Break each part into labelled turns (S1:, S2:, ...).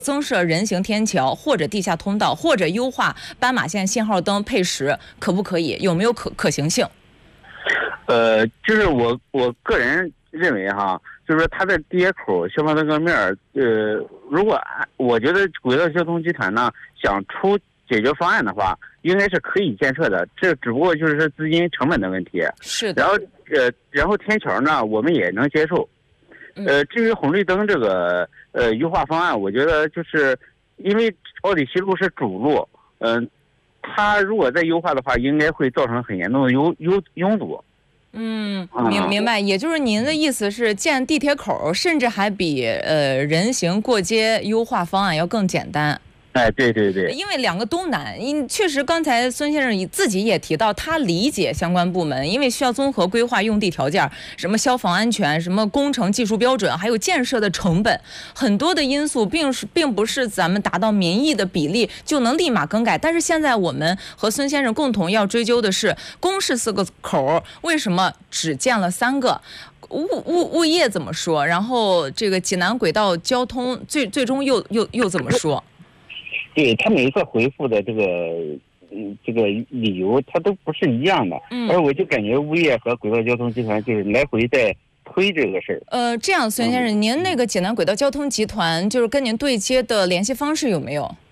S1: 增设人行天桥或者地下通道，或者优化斑马线信号灯配时，可不可以？有没有可行性？
S2: 就是我个人认为哈，就是说它的地铁口、消防灯光面，如果我觉得轨道交通集团呢想出解决方案的话，应该是可以建设的，这只不过就是资金成本的问题。
S1: 是的。
S2: 然后天桥呢，我们也能接受。至于红绿灯这个优化方案，我觉得就是因为奥体西路是主路，它如果再优化的话，应该会造成很严重的拥堵。
S1: 明白。也就是您的意思是，建地铁口甚至还比人行过街优化方案要更简单。
S2: 哎，对对对，
S1: 因为两个都难，确实刚才孙先生自己也提到，他理解相关部门，因为需要综合规划用地条件，什么消防安全，什么工程技术标准，还有建设的成本，很多的因素并不是咱们达到民意的比例就能立马更改。但是现在我们和孙先生共同要追究的是，公示4个口，为什么只建了3个？物业怎么说？然后这个济南轨道交通最终又怎么说？
S2: 对，他每一次回复的这个理由，他都不是一样的。而我就感觉物业和轨道交通集团就是来回在推这个事儿。
S1: 这样，孙先生，您那个济南轨道交通集团就是跟您对接的联系方式有没有？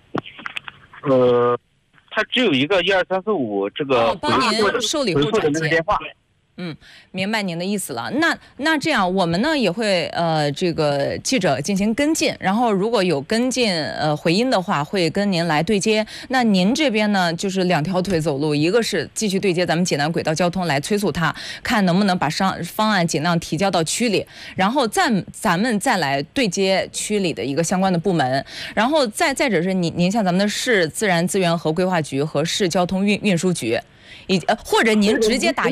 S2: 他只有一个12345这个
S1: 帮您受理后转接
S2: 电话。
S1: 明白您的意思了。那这样，我们呢也会这个记者进行跟进，然后如果有跟进回音的话，会跟您来对接。那您这边呢，就是2条腿走路，一个是继续对接咱们济南轨道交通来催促他，看能不能把方案尽量提交到区里，然后咱们再来对接区里的一个相关的部门，然后再者是您像咱们的市自然资源和规划局和市交通运输局。或者您直接打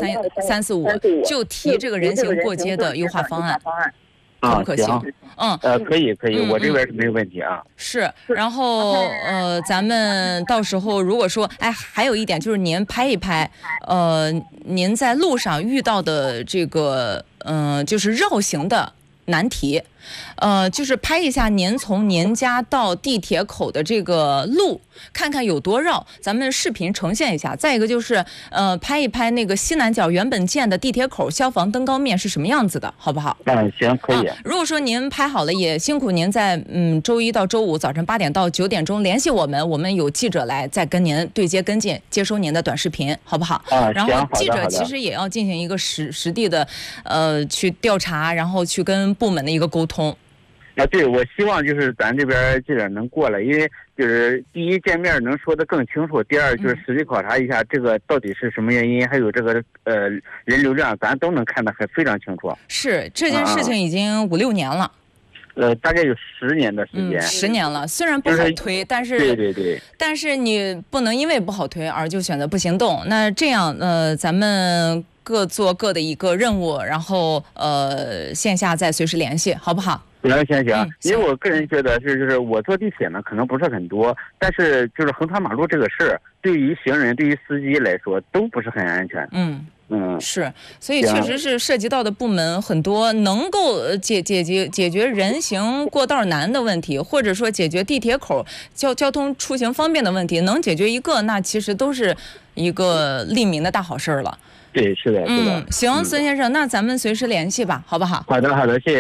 S1: 12345就提这个人行过街的优化方案，可不可行？
S2: 可以，我这边是没有问题啊。
S1: 是，然后咱们到时候如果说，还有一点就是您拍一拍，您在路上遇到的这个就是绕行的难题。就是拍一下您从您家到地铁口的这个路，看看有多绕，咱们视频呈现一下。再一个就是拍一拍那个西南角原本建的地铁口消防灯光面是什么样子的，好不好？
S2: 行，可以。
S1: 如果说您拍好了，也辛苦您在周一到周五早晨8点到9点钟联系我们，我们有记者来再跟您对接跟进，接收您的短视频，好不好？然后记者其实也要进行一个实地的去调查，然后去跟部门的一个沟通。
S2: 对，我希望就是咱这边记者能过来，因为就是第一见面能说得更清楚，第二就是实地考察一下这个到底是什么原因，还有这个人流量，咱都能看得非常清楚。
S1: 是，这件事情已经5、6年了。
S2: 大概有10年的时间。
S1: 10年了，虽然不好推，但是
S2: 对，
S1: 但是你不能因为不好推而就选择不行动。那这样咱们各做各的一个任务，然后线下再随时联系，好不好？
S2: 行，因为我个人觉得就是我坐地铁呢可能不是很多，但是就是横穿马路这个事儿，对于行人、对于司机来说都不是很安全。
S1: 是，所以确实是涉及到的部门很多，能够解决人行过道难的问题，或者说解决地铁口交通出行方便的问题，能解决一个，那其实都是一个利民的大好事了。
S2: 对，是的。
S1: 行，孙先生，那咱们随时联系吧，好不好？
S2: 好的，谢谢。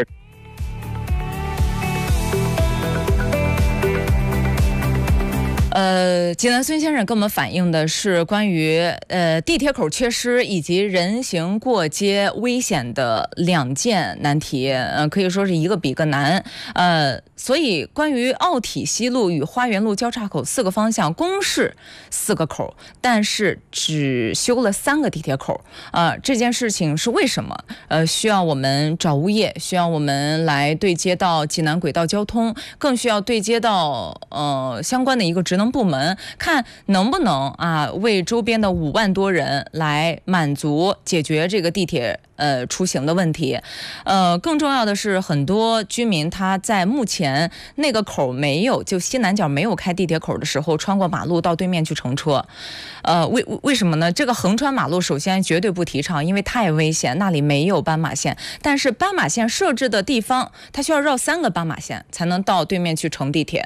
S1: 济南孙先生跟我们反映的是关于地铁口缺失以及人行过街危险的2件难题，可以说是一个比一个难。所以关于奥体西路与花园路交叉口4个方向公示4个口，但是只修了3个地铁口，这件事情是为什么？需要我们找物业，需要我们来对接到济南轨道交通，更需要对接到相关的一个职能部部门，看能不能为周边的5万多人来满足解决这个地铁出行的问题。更重要的是，很多居民他在目前那个口没有，就西南角没有开地铁口的时候，穿过马路到对面去乘车。为什么呢？这个横穿马路首先绝对不提倡，因为太危险，那里没有斑马线。但是斑马线设置的地方，它需要绕3个斑马线才能到对面去乘地铁。